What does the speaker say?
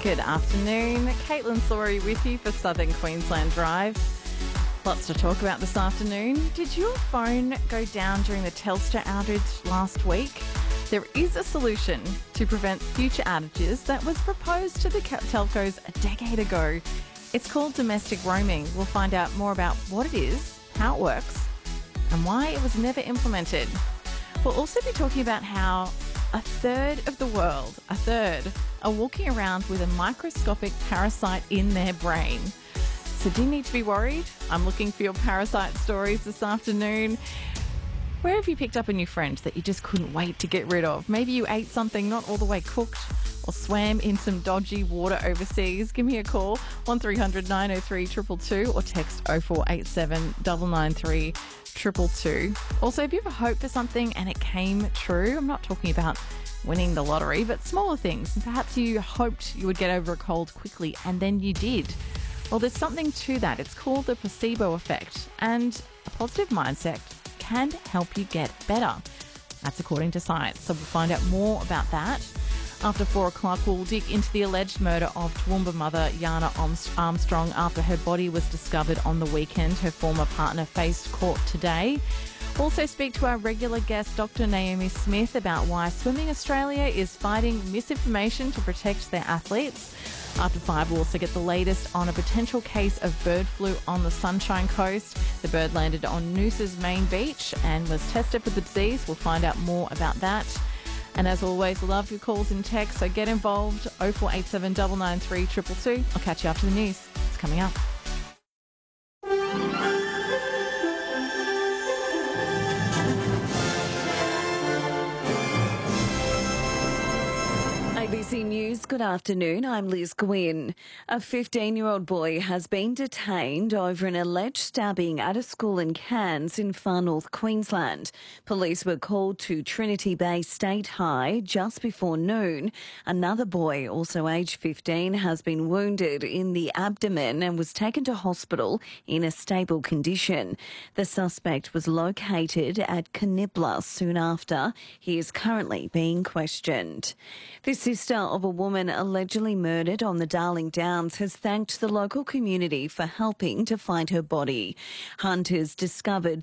Good afternoon. Caitlin Sorey with you for Southern Queensland Drive. Lots to talk about this afternoon. Did your phone go down during the Telstra outage last week? There is a solution to prevent future outages that was proposed to the telcos a decade ago. It's called domestic roaming. We'll find out more about what it is, how it works, and why it was never implemented. We'll also be talking about how a third of the world, are walking around with a microscopic parasite in their brain. So do you need to be worried? I'm looking for your parasite stories this afternoon. Where have you picked up a new friend that you just couldn't wait to get rid of? Maybe you ate something not all the way cooked or swam in some dodgy water overseas. Give me a call, 1300 903 222 or text 0487 993 222. Also, have you ever hoped for something and it came true? I'm not talking about winning the lottery, but smaller things. Perhaps you hoped you would get over a cold quickly and then you did. Well, there's something to that. It's called the placebo effect, and a positive mindset can help you get better. That's according to science. So we'll find out more about that. After 4 o'clock, we'll dig into the alleged murder of Toowoomba mother Yana Armstrong after her body was discovered on the weekend. Her former partner faced court today. We'll also speak to our regular guest, Dr. Naomi Smith, about why Swimming Australia is fighting misinformation to protect their athletes. After 5, we'll also get the latest on a potential case of bird flu on the Sunshine Coast. The bird landed on Noosa's main beach and was tested for the disease. We'll find out more about that. And as always, love your calls and texts, so get involved, 0487 993 222. I'll catch you after the news. It's coming up. ABC News, good afternoon. I'm Liz Gwynn. A 15-year-old boy has been detained over an alleged stabbing at a school in Cairns in far north Queensland. Police were called to Trinity Bay State High just before noon. Another boy, also aged 15, has been wounded in the abdomen and was taken to hospital in a stable condition. The suspect was located at Canibla soon after. He is currently being questioned. The sister of a woman allegedly murdered on the Darling Downs has thanked the local community for helping to find her body. Hunters discovered